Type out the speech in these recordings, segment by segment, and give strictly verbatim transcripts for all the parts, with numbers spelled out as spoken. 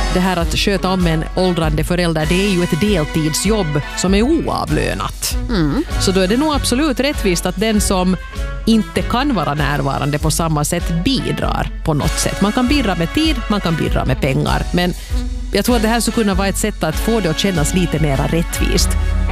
det här att sköta om en åldrande förälder, det är ju ett deltidsjobb som är oavlönat. Mm. Så då är det nog absolut rättvist att den som inte kan vara närvarande på samma sätt bidrar på något sätt. Man kan bidra med tid, man kan bidra med pengar, men jag tror att det här skulle kunna vara ett sätt att få det att kännas lite mer rättvist.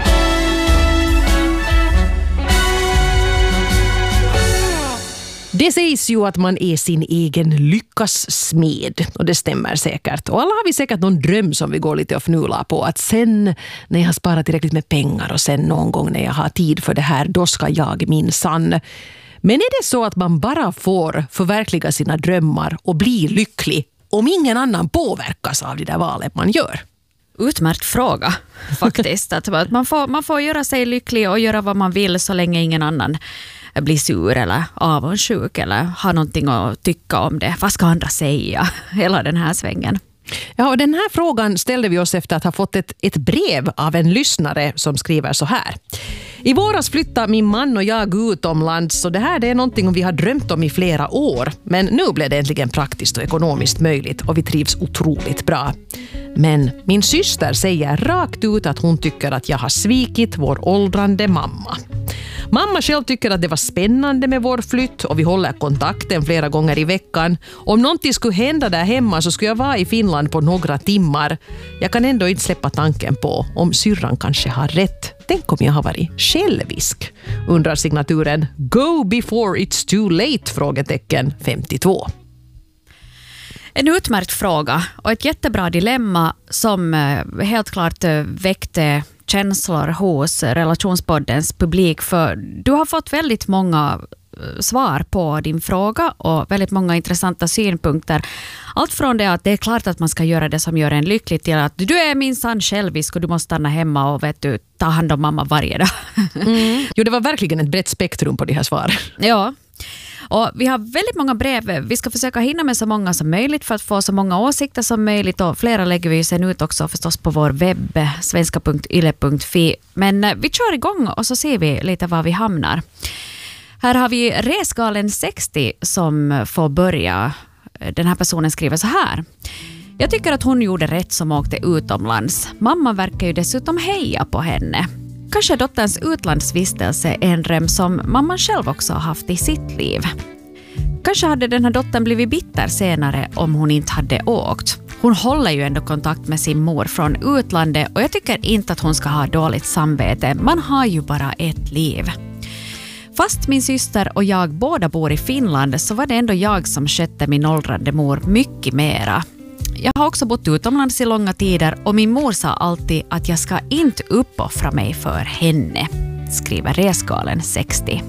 Det sägs ju att man är sin egen lyckas smed, och det stämmer säkert. Och alla har vi säkert någon dröm som vi går lite och fnular på. Att sen när jag har sparat tillräckligt med pengar och sen någon gång när jag har tid för det här, då ska jag minsann. Men är det så att man bara får förverkliga sina drömmar och bli lycklig om ingen annan påverkas av det där valet man gör? Utmärkt fråga faktiskt. Att man, får, man får göra sig lycklig och göra vad man vill så länge ingen annan blir sur eller avundsjuk eller har någonting att tycka om det. Vad ska andra säga? Hela den här svängen. Ja, och den här frågan ställde vi oss efter att ha fått ett, ett brev av en lyssnare som skriver så här. I våras flyttade min man och jag utomlands, så det här det är någonting vi har drömt om i flera år. Men nu blev det äntligen praktiskt och ekonomiskt möjligt och vi trivs otroligt bra. Men min syster säger rakt ut att hon tycker att jag har svikit vår åldrande mamma. Mamma själv tycker att det var spännande med vår flytt och vi håller kontakten flera gånger i veckan. Om någonting skulle hända där hemma så skulle jag vara i Finland på några timmar. Jag kan ändå inte släppa tanken på om syrran kanske har rätt. Tänk om jag har varit självisk, undrar signaturen Go before it's too late, frågetecken femtiotvå. En utmärkt fråga och ett jättebra dilemma som helt klart väckte känslor hos Relationspoddens publik, för du har fått väldigt många svar på din fråga och väldigt många intressanta synpunkter. Allt från det att det är klart att man ska göra det som gör en lycklig till att du är minsann självisk och du måste stanna hemma och vet du, ta hand om mamma varje dag. Mm. Jo, det var verkligen ett brett spektrum på de här svaren. Ja. Och vi har väldigt många brev. Vi ska försöka hinna med så många som möjligt för att få så många åsikter som möjligt, och flera lägger vi sen ut också förstås på vår webb svenska punkt yle punkt fi. Men vi kör igång och så ser vi lite var vi hamnar. Här har vi Resgalen sextio som får börja. Den här personen skriver så här. Jag tycker att hon gjorde rätt som åkte utomlands. Mamma verkar ju dessutom heja på henne. Kanske dotterns utlandsvistelse är en dröm som mamman själv också har haft i sitt liv. Kanske hade den här dottern blivit bitter senare om hon inte hade åkt. Hon håller ju ändå kontakt med sin mor från utlandet och jag tycker inte att hon ska ha dåligt samvete. Man har ju bara ett liv. Fast min syster och jag båda bor i Finland så var det ändå jag som skötte min åldrande mor mycket mera. Jag har också bott utomlands i långa tider och min mor sa alltid att jag ska inte uppoffra mig för henne, skriver Resgalen sextio.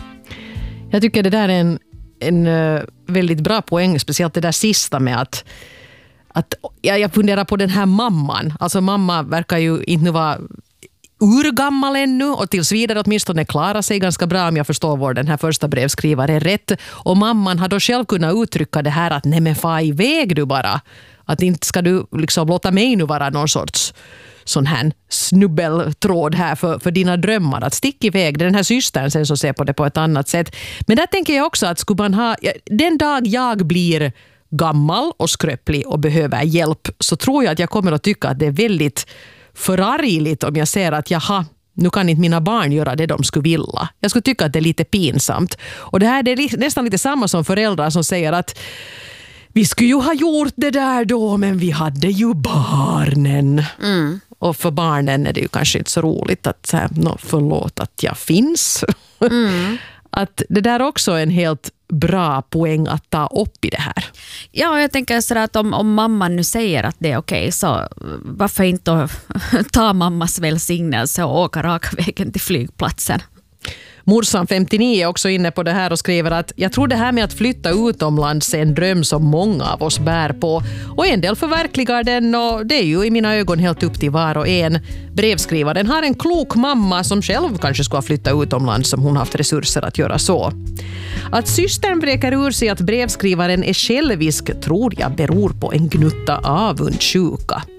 Jag tycker det där är en, en uh, väldigt bra poäng, speciellt det där sista med att, att ja, jag funderar på den här mamman. Alltså mamma verkar ju inte vara urgammal ännu och tills vidare åtminstone klarar sig ganska bra, om jag förstår vad den här första brevskrivaren rätt. Och mamman har då själv kunnat uttrycka det här att nej men fa iväg du bara. Att inte ska du liksom låta mig nu vara någon sorts sån här snubbeltråd här för, för dina drömmar. Att stick iväg. Den här systern sen så ser på det på ett annat sätt. Men där tänker jag också att skulle man ha, den dag jag blir gammal och skröplig och behöver hjälp, så tror jag att jag kommer att tycka att det är väldigt förargligt om jag ser att jaha, nu kan inte mina barn göra det de skulle vilja. Jag skulle tycka att det är lite pinsamt. Och det här det är nästan lite samma som föräldrar som säger att vi skulle ju ha gjort det där då, men vi hade ju barnen. Mm. Och för barnen är det ju kanske inte så roligt att säga, no, förlåt att jag finns. Mm. Att det där också är en helt bra poäng att ta upp i det här. Ja, jag tänker så att om, om mamman nu säger att det är okej, okay, så varför inte ta mammas välsignelse och åka raka vägen till flygplatsen? Morsan femtionio är också inne på det här och skriver att jag tror det här med att flytta utomlands är en dröm som många av oss bär på. Och en del förverkligar den och det är ju i mina ögon helt upp till var och en. Brevskrivaren har en klok mamma som själv kanske ska flytta utomlands om hon haft resurser att göra så. Att systern vräker ur sig att brevskrivaren är självisk tror jag beror på en gnutta avundsjuka.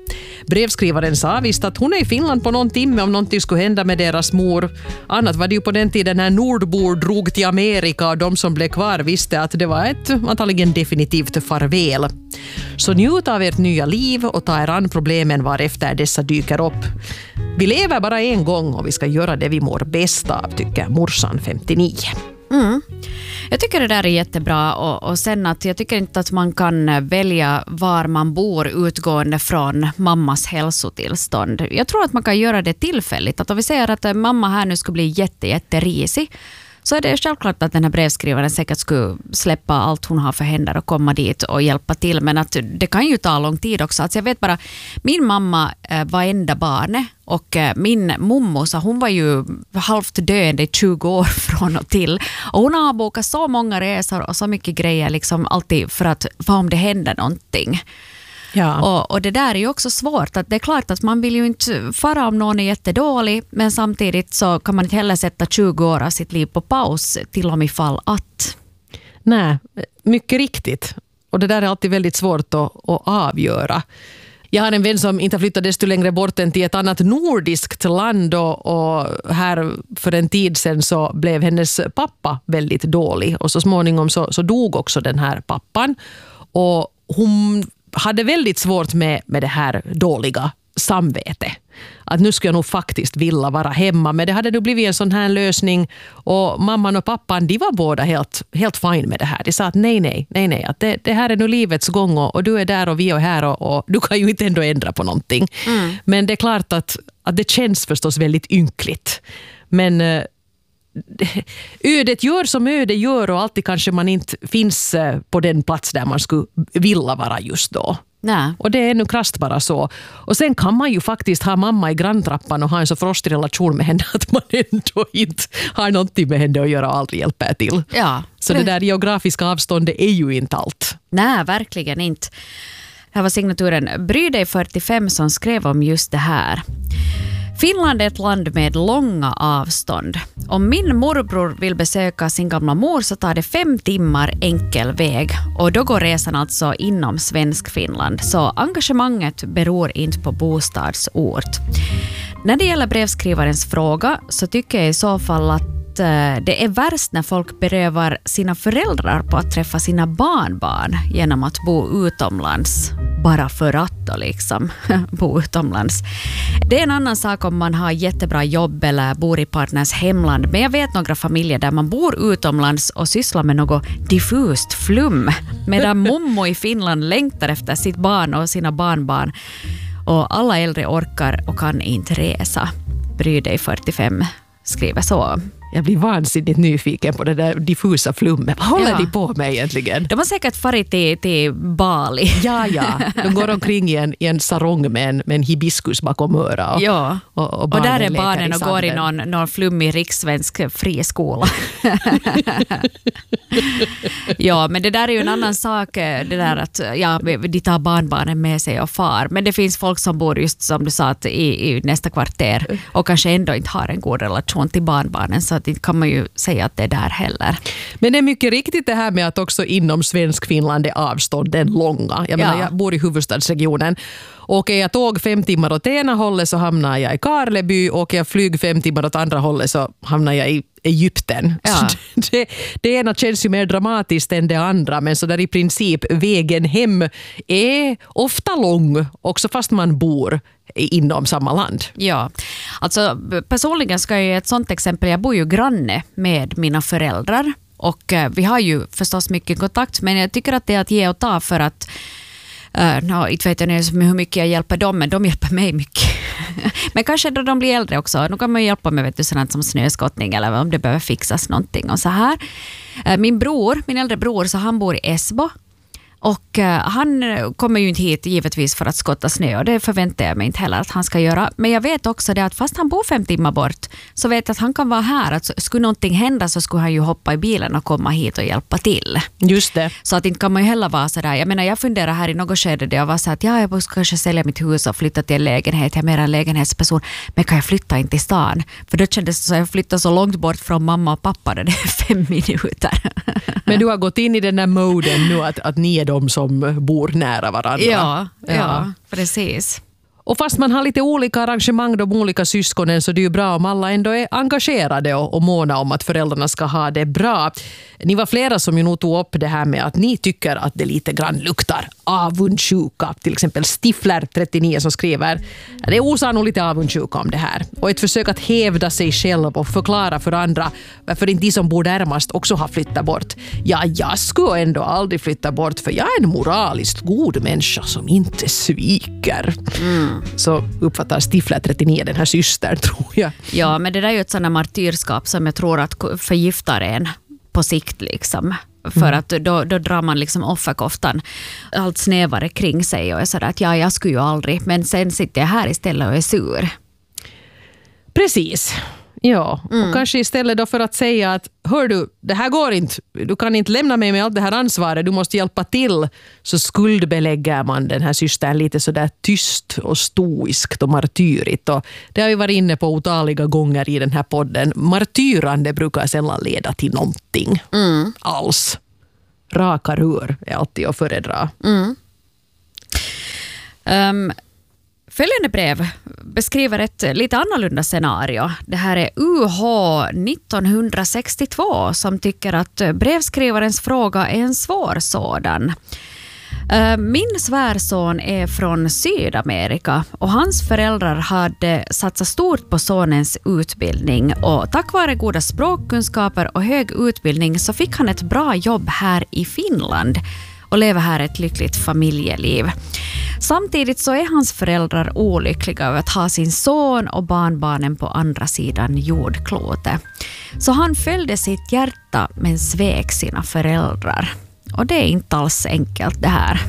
Brevskrivaren sa visst att hon är i Finland på någon timme om någonting skulle hända med deras mor. Annat var det ju på den tiden när nordbor drog till Amerika och de som blev kvar visste att det var ett antagligen definitivt farväl. Så njut av ert nya liv och ta er an problemen var efter dessa dyker upp. Vi lever bara en gång och vi ska göra det vi mår bäst av, tycker morsan femtionio. Mm. Jag tycker det där är jättebra och, och sen att jag tycker inte att man kan välja var man bor utgående från mammas hälsotillstånd. Jag tror att man kan göra det tillfälligt. Att om vi säger att mamma här nu skulle bli jätte, jätte risig, så är det självklart att den här brevskrivaren säkert skulle släppa allt hon har för händer och komma dit och hjälpa till. Men att det kan ju ta lång tid också. Alltså jag vet bara, min mamma var enda barnet och min mommo, så hon var ju halvt döende i tjugo år från och till. Och hon har bokat så många resor och så mycket grejer liksom alltid för att vad om det händer någonting. Ja. Och, och det där är ju också svårt. Att det är klart att man vill ju inte fara om någon är jättedålig, men samtidigt så kan man inte heller sätta tjugo år av sitt liv på paus till och med fall att. Nej, mycket riktigt. Och det där är alltid väldigt svårt att, att avgöra. Jag har en vän som inte flyttade desto längre bort än till ett annat nordiskt land och, och här för en tid sedan så blev hennes pappa väldigt dålig och så småningom så, så dog också den här pappan och hon hade väldigt svårt med, med det här dåliga samvete. Att nu skulle jag nog faktiskt vilja vara hemma. Men det hade då blivit en sån här lösning. Och mamman och pappan, de var båda helt, helt fine med det här. De sa att nej, nej, nej, nej. Att det, det här är nu livets gång och, och du är där och vi är här och, och du kan ju inte ändå ändra på någonting. Mm. Men det är klart att, att det känns förstås väldigt ynkligt. Men ödet gör som öde gör och alltid kanske man inte finns på den plats där man skulle vilja vara just då. Nej. Och det är nu krasst bara så. Och sen kan man ju faktiskt ha mamma i granntrappan och ha en så frostig relation med henne att man ändå inte har någonting med henne att göra och aldrig hjälper till. Ja. Så det där geografiska avståndet är ju inte allt. Nej, verkligen inte. Här var signaturen Bry dig fyrtiofem som skrev om just det här. Finland är ett land med långa avstånd. Om min morbror vill besöka sin gamla mor så tar det fem timmar enkel väg. Och då går resan alltså inom svensk Finland. Så engagemanget beror inte på bostadsort. När det gäller brevskrivarens fråga så tycker jag i så fall att det är värst när folk berövar sina föräldrar på att träffa sina barnbarn genom att bo utomlands. Bara för att då liksom bo utomlands. Det är en annan sak om man har jättebra jobb eller bor i partners hemland. Men jag vet några familjer där man bor utomlands och sysslar med något diffust flum. Medan mommo i Finland längtar efter sitt barn och sina barnbarn. Och alla äldre orkar och kan inte resa. Bry dig fyrtiofem skriver så. Jag blir vansinnigt nyfiken på det där diffusa flummet. Vad håller ja. de på med egentligen? De har säkert farit till, till Bali. Ja, ja. De går omkring i en, i en sarong med en, med en hibiskus bakom öra. Ja, och, och, och där är barnen och går i någon, någon flummig rikssvensk friskola. Ja, men det där är ju en annan sak. Det där att ja, de tar barnbarnen med sig och far. Men det finns folk som bor just som du sa att i, i nästa kvarter och kanske ändå inte har en god relation till barnbarnen. Så att det kan man ju säga att det är där heller. Men det är mycket riktigt det här med att också inom svensk Finland är avstånden långa. Jag menar, ja. jag bor i huvudstadsregionen. Åker jag tåg fem timmar åt ena hållet så hamnar jag i Karleby. Åker jag flyg fem timmar åt andra hållet så hamnar jag i Egypten. Ja. Det, det ena känns ju mer dramatiskt än det andra, men så där i princip vägen hem är ofta lång också fast man bor inom samma land. Ja, alltså personligen ska jag ge ett sånt exempel. Jag bor ju granne med mina föräldrar och vi har ju förstås mycket kontakt, men jag tycker att det är att ge och ta för att Uh, no, inte vet jag hur mycket jag hjälper dem, men de hjälper mig mycket. Men kanske då de blir äldre också. Nu kan man hjälpa med vet du, sådant som snöskottning eller om det behöver fixas någonting. Och så här. Uh, min bror, min äldre bror, så han bor i Esbo. Och uh, han kommer ju inte hit givetvis för att skotta snö och det förväntar jag mig inte heller att han ska göra. Men jag vet också det att fast han bor fem timmar bort så vet jag att han kan vara här. Att skulle någonting hända så skulle han ju hoppa i bilen och komma hit och hjälpa till. Just det. Så att inte kan man ju heller vara sådär. Jag menar jag funderar här i något skede där jag var så att ja, jag måste kanske sälja mitt hus och flytta till en lägenhet. Jag är mer en lägenhetsperson. Men kan jag flytta in till stan? För då kändes det så att jag flyttar så långt bort från mamma och pappa där det är fem minuter. Men du har gått in i den där moden nu att, att ni är de som bor nära varandra. Ja, ja, ja, precis. Och fast man har lite olika arrangemang, de olika syskonen, så det är ju bra om alla ändå är engagerade och, och måna om att föräldrarna ska ha det bra. Ni var flera som ju nog tog upp det här med att ni tycker att det lite grann luktar avundsjuka. Till exempel Stifler trettionio som skriver: det är osannolikt avundsjuka om det här. Och ett försök att hävda sig själv och förklara för andra varför inte de som bor närmast också har flyttat bort. Ja, jag skulle ändå aldrig flytta bort, för jag är en moraliskt god människa som inte sviker. Mm. Så uppfattar Stifler trettionio den här systern, tror jag. Ja, men det där är ju ett sådant martyrskap som jag tror att förgiftar en på sikt liksom. För mm. att då, då drar man liksom offerkoftan allt snävare kring sig och är sådär att ja, jag skulle ju aldrig, men sen sitter jag här istället och är sur. Precis. Ja, mm. och kanske istället då för att säga att hör du, det här går inte, du kan inte lämna mig med allt det här ansvaret, du måste hjälpa till, så skuldbelägger man den här systern lite så där tyst och stoiskt och martyrigt. Och det har vi varit inne på otaliga gånger i den här podden. Martyrande brukar sällan leda till någonting mm. alls. Raka rör är alltid att föredra. Mm. Um. Följande brev beskriver ett lite annorlunda scenario. Det här är U H nittonhundrasextiotvå som tycker att brevskrivarens fråga är en svår sådan. Min svärson är från Sydamerika och hans föräldrar hade satsat stort på sonens utbildning, och tack vare goda språkkunskaper och hög utbildning så fick han ett bra jobb här i Finland och lever här ett lyckligt familjeliv. Samtidigt så är hans föräldrar olyckliga över att ha sin son och barnbarnen på andra sidan jordklotet. Så han följde sitt hjärta men svek sina föräldrar. Och det är inte alls enkelt det här.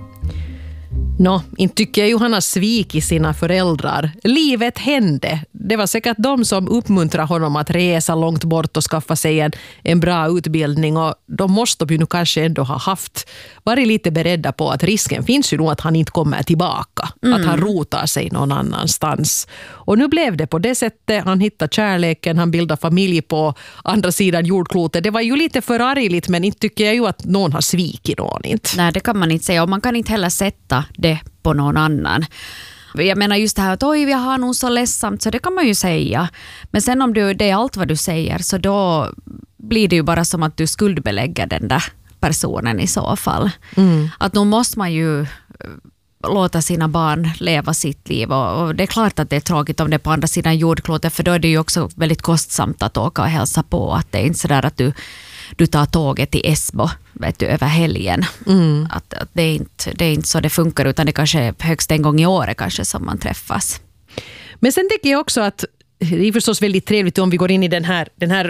Nå, inte tycker jag Johanna svikit sina föräldrar. Livet hände. Det var säkert de som uppmuntrade honom att resa långt bort och skaffa sig en, en bra utbildning. Och de måste ju nu kanske ändå ha haft, varit lite beredda på att risken finns ju nog att han inte kommer tillbaka. Mm. Att han rotar sig någon annanstans. Och nu blev det på det sättet. Han hittade kärleken, han bildade familj på andra sidan jordklotet. Det var ju lite förargligt, men inte tycker jag ju att någon har svikit någon. Inte. Nej, det kan man inte säga. Och man kan inte heller sätta det på någon annan. Jag menar just det här att oj, vi har nog så ledsamt, så det kan man ju säga. Men sen om du, det är allt vad du säger, så då blir det ju bara som att du skuldbelägger den där personen i så fall. Mm. Att då måste man ju låta sina barn leva sitt liv, och, och det är klart att det är tråkigt om det är på andra sidan jordklotet, för då är det ju också väldigt kostsamt att åka och hälsa på. Att det är inte sådär att du du tar tåget till Esbo, vet du, över helgen. Mm. Att, att det, är inte, det är inte så det funkar, utan det kanske är högst en gång i året kanske som man träffas. Men sen tycker jag också att det är förstås väldigt trevligt om vi går in i den här, den här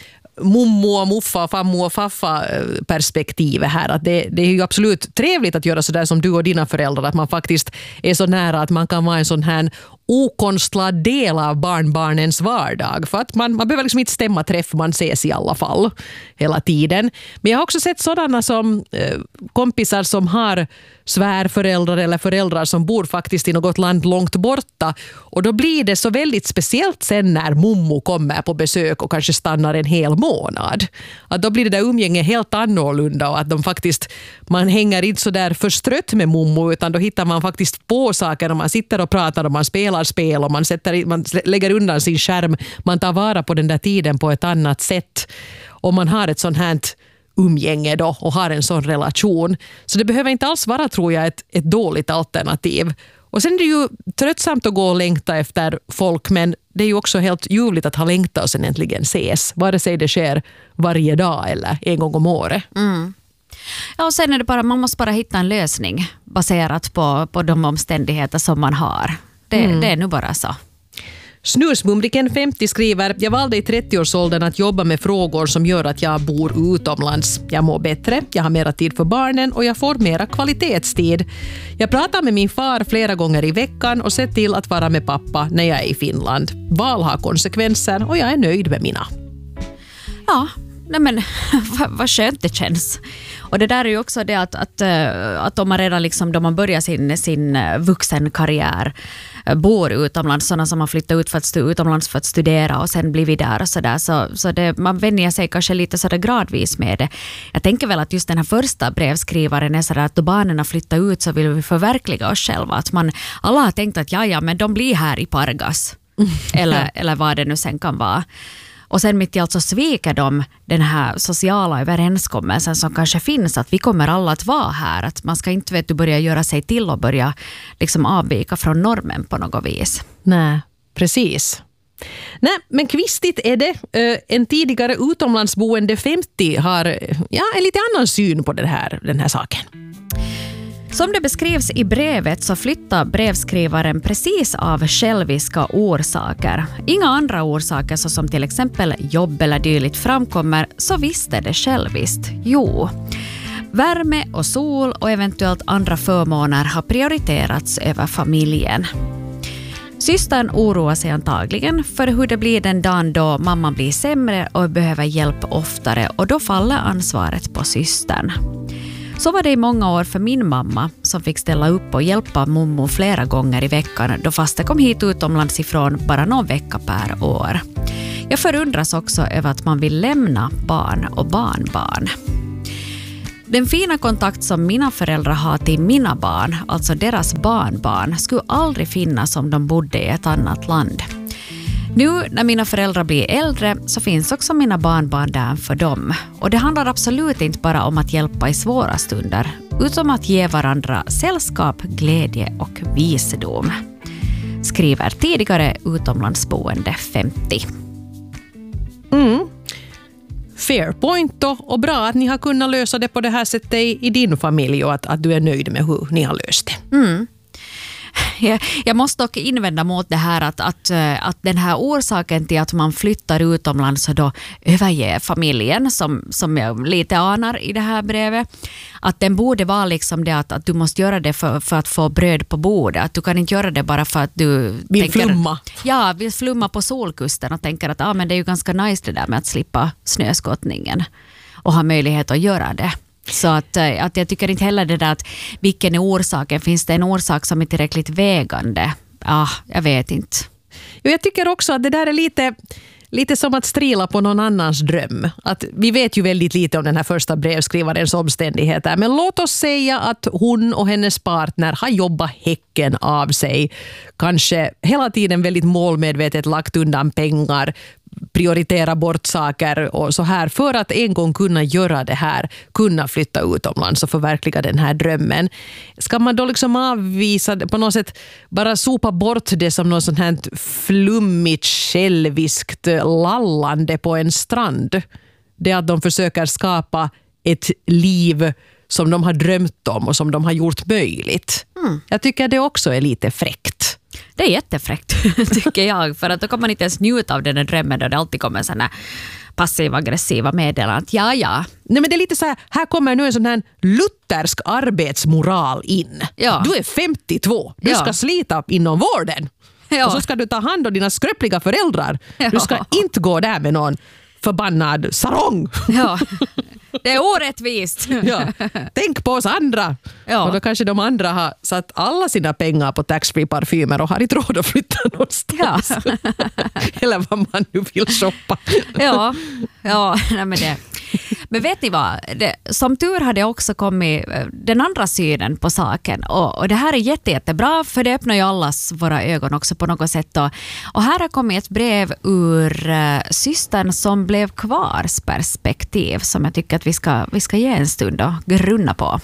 mommo och muffa, fammo och faffa perspektivet här. Att det, det är ju absolut trevligt att göra så där som du och dina föräldrar, att man faktiskt är så nära att man kan vara en sån här okonstlad del av barnbarnens vardag. För att man, man behöver liksom inte stämma träff, man ses i alla fall hela tiden. Men jag har också sett sådana som eh, kompisar som har svärföräldrar eller föräldrar som bor faktiskt i något land långt borta. Och då blir det så väldigt speciellt sen när mommo kommer på besök och kanske stannar en hel månad. Att då blir det där umgänget helt annorlunda, och att de faktiskt, man hänger inte så där förstrött med mommo, utan då hittar man faktiskt på saker och man sitter och pratar och man spelar spel och man, sätter, man lägger undan sin skärm. Man tar vara på den där tiden på ett annat sätt. Och man har ett sånt här umgänge då och har en sån relation. Så det behöver inte alls vara, tror jag, ett, ett dåligt alternativ. Och sen är det ju tröttsamt att gå och längta efter folk, men det är ju också helt ljuvligt att ha längtat och sen äntligen ses. Vare sig det sker varje dag eller en gång om året. Mm. Ja, och sen är det bara, man måste bara hitta en lösning baserat på, på de omständigheter som man har. Det, mm. det är nu bara så. Snusmumriken femtio skriver: jag valde i trettioårsåldern att jobba med frågor som gör att jag bor utomlands. Jag mår bättre, jag har mera tid för barnen och jag får mera kvalitetstid. Jag pratar med min far flera gånger i veckan och ser till att vara med pappa när jag är i Finland. Val har konsekvenser och jag är nöjd med mina. Ja, nej men vad skönt det känns. Och det där är ju också det att, att, att om man redan liksom, då man börjar sin, sin vuxenkarriär bor utomlands, sådana som har flyttat ut för att stu, utomlands för att studera och sen blir vi där och sådär. Så, så det, man vänjer sig kanske lite sådär gradvis med det. Jag tänker väl att just den här första brevskrivaren är sådär att då barnen har flyttat ut så vill vi förverkliga oss själva. Att man, alla har tänkt att ja, ja, men de blir här i Pargas. eller, eller vad det nu sen kan vara. Och sen mitt i allt så sviker de den här sociala överenskommelsen som kanske finns, att vi kommer alla att vara här. Att man ska inte vet du, börja göra sig till och börja liksom avvika från normen på något vis. Nej, precis. Nej, men kvistigt är det. En tidigare utomlandsboende femtio har ja, en lite annan syn på den här, den här saken. Som det beskrivs i brevet så flyttar brevskrivaren precis av själviska orsaker. Inga andra orsaker såsom till exempel jobb eller dylikt framkommer, så visst är det själviskt. Jo, värme och sol och eventuellt andra förmåner har prioriterats över familjen. Systern oroar sig antagligen för hur det blir den dagen då mamman blir sämre och behöver hjälp oftare, och då faller ansvaret på systern. Så var det i många år för min mamma som fick ställa upp och hjälpa mommo flera gånger i veckan då fast det kom hit utomlands ifrån bara någon vecka per år. Jag förundras också över att man vill lämna barn och barnbarn. Den fina kontakt som mina föräldrar har till mina barn, alltså deras barnbarn, skulle aldrig finnas om de bodde i ett annat land. Nu när mina föräldrar blir äldre så finns också mina barnbarn där för dem. Och det handlar absolut inte bara om att hjälpa i svåra stunder, utan att ge varandra sällskap, glädje och visdom. Skriver tidigare utomlandsboende femtio. Mm. Fair point då, och bra att ni har kunnat lösa det på det här sättet i, i din familj och att, att du är nöjd med hur ni har löst det. Mm. Jag måste dock invända mot det här att, att, att den här orsaken till att man flyttar utomlands och då överger familjen, som, som jag lite anar i det här brevet, att den borde vara liksom det att, att du måste göra det för, för att få bröd på bordet. Att du kan inte göra det bara för att du vill tänker, flumma. Ja, vill flumma på solkusten och tänker att ah, men det är ju ganska nice det där med att slippa snöskottningen och ha möjlighet att göra det. Så att, att jag tycker inte heller det där att vilken är orsaken, finns det en orsak som är tillräckligt vägande? Ja, jag vet inte. Jo, jag tycker också att det där är lite, lite som att strila på någon annans dröm. Att vi vet ju väldigt lite om den här första brevskrivarens omständigheter, men låt oss säga att hon och hennes partner har jobbat häcken av sig. Kanske hela tiden väldigt målmedvetet lagt undan pengar, prioritera bort saker och så här för att en gång kunna göra det här, kunna flytta utomlands och förverkliga den här drömmen. Ska man då liksom avvisa det, på något sätt bara sopa bort det som något sånt här flummigt, själviskt lallande på en strand? Det att de försöker skapa ett liv som de har drömt om och som de har gjort möjligt. Mm. Jag tycker det också är lite fräckt. Det är jättefräckt, tycker jag. För att då kan man inte ens njuta av den här drömmen då det alltid kommer sådana passiv-aggressiva meddelanden. Ja, ja. Nej, men det är lite så här, här kommer nu en sån här luthersk arbetsmoral in. Ja. Du är femtiotvå. Du ja. ska slita inom vården. Ja. Och så ska du ta hand om dina skröpliga föräldrar. Ja. Du ska inte gå där med någon förbannad sarong. Ja. Det är orättvist. Ja. Tänk på oss andra. Ja. Och då kanske de andra har satt alla sina pengar på taxfree parfymer och har inte råd att flytta någonstans. Ja. Eller vad man nu vill shoppa. Ja, ja nej men det. Men vet ni vad? Det, som tur har det också kommit den andra synen på saken. Och, och det här är jätte, jättebra, för det öppnar ju allas våra ögon också på något sätt. Och, och här har kommit ett brev ur uh, systern som blev kvars perspektiv som jag tycker att vi ska, vi ska ge en stund och grunna på.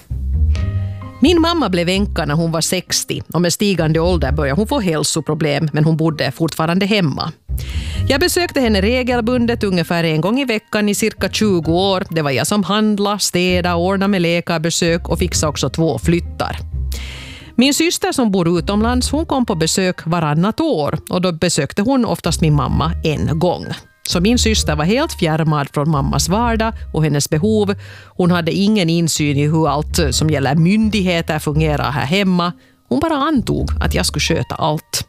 Min mamma blev änka när hon var sextio och med stigande ålder började hon få hälsoproblem, men hon bodde fortfarande hemma. Jag besökte henne regelbundet ungefär en gång i veckan i cirka tjugo år. Det var jag som handlade, städade, ordnade med läkarbesök och fixade också två flyttar. Min syster som bor utomlands, hon kom på besök varannat år och då besökte hon oftast min mamma en gång. Så min syster var helt fjärmad från mammas vardag och hennes behov. Hon hade ingen insyn i hur allt som gäller myndigheter fungerar här hemma. Hon bara antog att jag skulle sköta allt.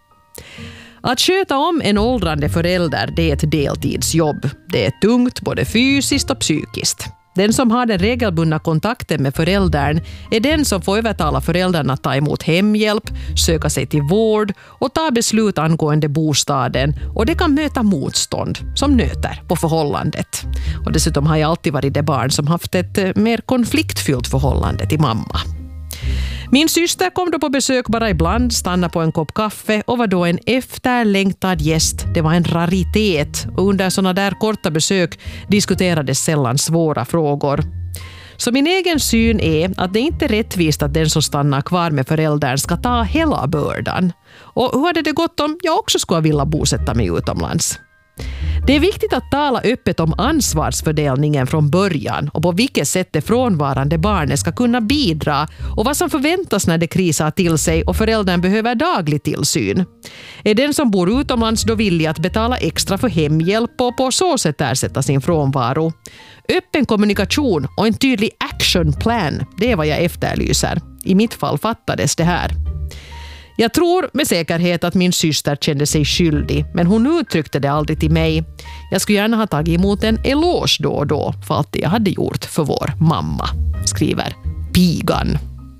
Att sköta om en åldrande förälder, det är ett deltidsjobb. Det är tungt både fysiskt och psykiskt. Den som har den regelbundna kontakten med föräldern är den som får övertala föräldrarna att ta emot hemhjälp, söka sig till vård och ta beslut angående bostaden, och det kan möta motstånd som nöter på förhållandet. Och dessutom har jag alltid varit det barn som haft ett mer konfliktfyllt förhållande till mamma. Min syster kom då på besök bara ibland, stannade på en kopp kaffe och var då en efterlängtad gäst. Det var en raritet, och under sådana där korta besök diskuterades sällan svåra frågor. Så min egen syn är att det inte är rättvist att den som stannar kvar med föräldern ska ta hela bördan. Och hur hade det gått om jag också skulle vilja bosätta mig utomlands? Det är viktigt att tala öppet om ansvarsfördelningen från början och på vilket sätt det frånvarande barnet ska kunna bidra och vad som förväntas när det krisar till sig och föräldern behöver daglig tillsyn. Är den som bor utomlands då villig att betala extra för hemhjälp och på så sätt ersätta sin frånvaro? Öppen kommunikation och en tydlig actionplan, det är vad jag efterlyser. I mitt fall fattades det här. Jag tror med säkerhet att min syster kände sig skyldig, men hon uttryckte det aldrig till mig. Jag skulle gärna ha tagit emot en eloge då och då för allt jag hade gjort för vår mamma, skriver Pigan.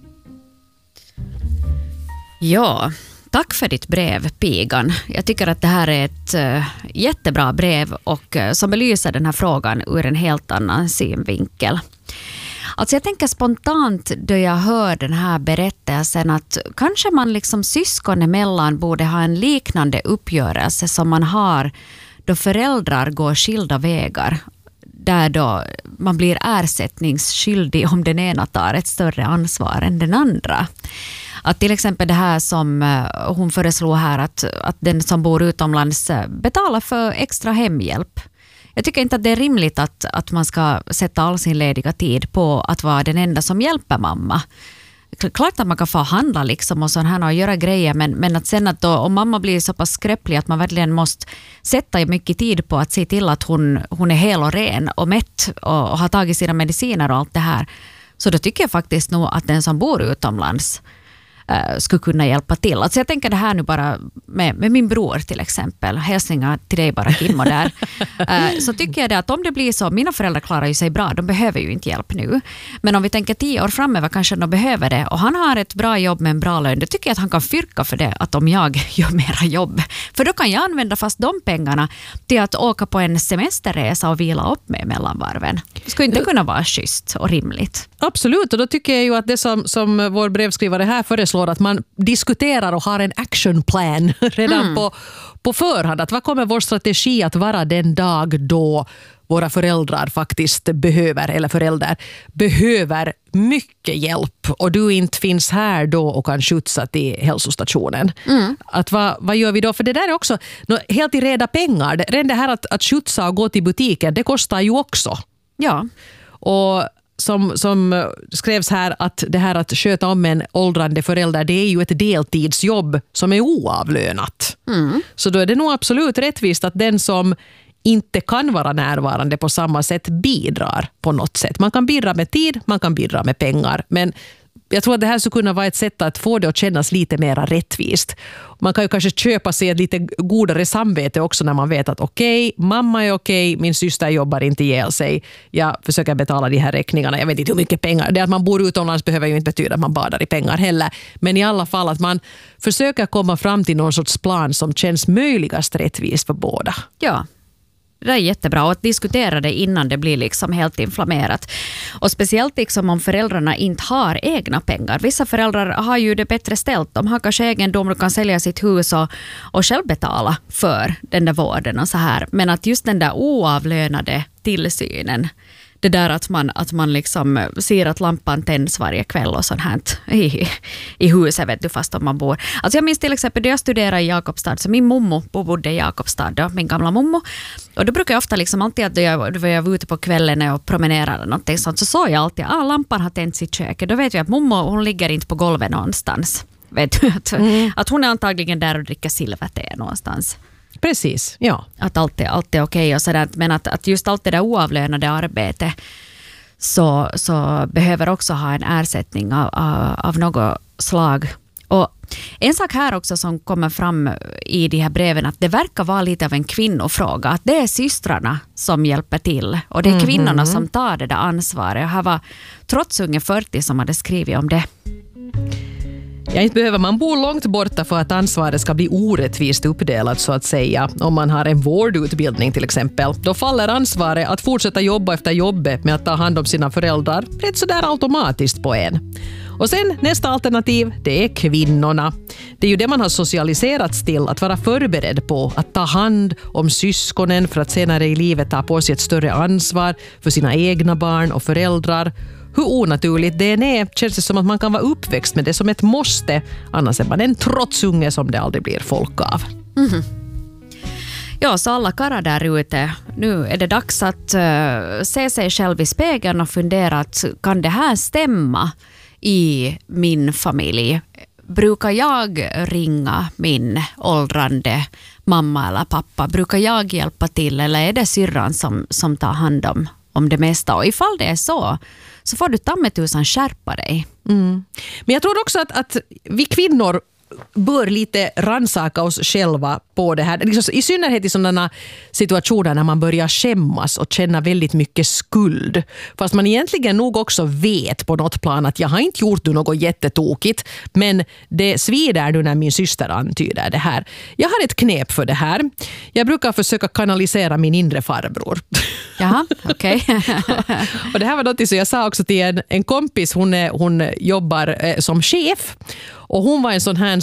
Ja, tack för ditt brev, Pigan. Jag tycker att det här är ett uh, jättebra brev och uh, som belyser den här frågan ur en helt annan synvinkel. Alltså jag tänker spontant då jag hör den här berättelsen att kanske man liksom syskon emellan borde ha en liknande uppgörelse som man har då föräldrar går skilda vägar, där då man blir ersättningsskyldig om den ena tar ett större ansvar än den andra. Att till exempel det här som hon föreslår här, att, att den som bor utomlands betalar för extra hemhjälp. Jag tycker inte att det är rimligt att, att man ska sätta all sin lediga tid på att vara den enda som hjälper mamma. Klart att man kan få handla liksom och sån här och göra grejer, men, men att sen att då, om mamma blir så pass skröplig att man verkligen måste sätta mycket tid på att se till att hon, hon är hel och ren och mätt och, och har tagit sina mediciner och allt det här. Så då tycker jag faktiskt nog att den som bor utomlands skulle kunna hjälpa till. Alltså jag tänker det här nu bara med, med min bror till exempel. Hälsningar till dig bara, Kim, och där. Så tycker jag det att om det blir så, mina föräldrar klarar ju sig bra, de behöver ju inte hjälp nu. Men om vi tänker tio år framöver kanske de behöver det och han har ett bra jobb med en bra lön, då tycker jag att han kan fyrka för det, att om jag gör mera jobb. För då kan jag använda fast de pengarna till att åka på en semesterresa och vila upp med mellanvarven. Det skulle inte kunna vara schysst och rimligt. Absolut, och då tycker jag ju att det som, som vår brevskrivare här föreslår, att man diskuterar och har en actionplan redan mm. på, på förhand. Att vad kommer vår strategi att vara den dag då våra föräldrar faktiskt behöver, eller föräldrar behöver mycket hjälp och du inte finns här då och kan skjutsa till hälsostationen. Mm. Att vad, vad gör vi då? För det där är också no, helt i reda pengar. Redan det här att, att skjutsa och gå till butiken, det kostar ju också. Ja. Och Som, som skrevs här, att det här att sköta om en åldrande förälder, det är ju ett deltidsjobb som är oavlönat. Mm. Så då är det nog absolut rättvist att den som inte kan vara närvarande på samma sätt bidrar på något sätt. Man kan bidra med tid, man kan bidra med pengar, men jag tror att det här skulle kunna vara ett sätt att få det att kännas lite mer rättvist. Man kan ju kanske köpa sig ett lite godare samvete också när man vet att okej, okay, mamma är okej, okay, min syster jobbar inte ihjäl sig. Jag försöker betala de här räkningarna. Jag vet inte hur mycket pengar. Det att man bor utomlands behöver ju inte betyda att man badar i pengar heller. Men i alla fall att man försöker komma fram till någon sorts plan som känns möjligast rättvist för båda. Ja. Det är jättebra, och att diskutera det innan det blir liksom helt inflammerat. Och speciellt liksom om föräldrarna inte har egna pengar. Vissa föräldrar har ju det bättre ställt. De har kanske egendom och kan sälja sitt hus och, och själv betala för den där vården och så här. Men att just den där oavlönade tillsynen, det där att man, att man liksom ser att lampan tänds varje kväll och sånt här i, i huset, vet du, fast om man bor. Alltså jag minns till exempel när jag studerade i Jakobstad, så min mommo bodde i Jakobstad då, min gamla mommo. Och då brukar jag ofta liksom alltid att då jag, då jag var ute på kvällen och promenerade eller någonting sånt, så såg jag alltid att ah, lampan har tänts i köket. Då vet jag att mommo, hon ligger inte på golvet någonstans. Vet du, att, mm. att hon är antagligen där och dricker silverte någonstans. Precis, ja. Att allt är, allt är okej och sådär. Men att, att just allt det där oavlönade arbete så, så behöver också ha en ersättning av, av, av något slag. Och En sak här också som kommer fram i de här breven, att det verkar vara lite av en kvinnofråga. Att det är systrarna som hjälper till och det är kvinnorna mm-hmm. som tar det där ansvaret. Och här var trots unge fyrtio som hade skrivit om det. Ja, inte behöver man bo långt borta för att ansvaret ska bli orättvist uppdelat så att säga. Om man har en vårdutbildning till exempel, då faller ansvaret att fortsätta jobba efter jobbet med att ta hand om sina föräldrar rätt så där automatiskt på en. Och sen nästa alternativ, det är kvinnorna. Det är ju det man har socialiserats till, att vara förberedd på att ta hand om syskonen för att senare i livet ta på sig ett större ansvar för sina egna barn och föräldrar. Hur onaturligt det än är, känns det som att man kan vara uppväxt med det som ett måste, annars är man en trotsunge som det aldrig blir folk av. Mm. Ja, så alla karlar där ute, nu är det dags att uh, se sig själv i spegeln och fundera att kan det här stämma i min familj? Brukar jag ringa min åldrande mamma eller pappa? Brukar jag hjälpa till eller är det syrran som, som tar hand om, om det mesta? Och ifall det är så, så får du ta med tusan skärpa dig. Mm. Men jag tror också att, att vi kvinnor bör lite ransaka oss själva på det här. Liksom, i synnerhet i sådana situationer när man börjar skämmas och känna väldigt mycket skuld. Fast man egentligen nog också vet på något plan att jag har inte gjort något jättetokigt, men det svider nu när min syster antyder det här. Jag har ett knep för det här. Jag brukar försöka kanalisera min inre farbror. Jaha, okej. Okay. Och det här var något som jag sa också till en, en kompis. Hon, är, hon jobbar eh, som chef och hon var en sån här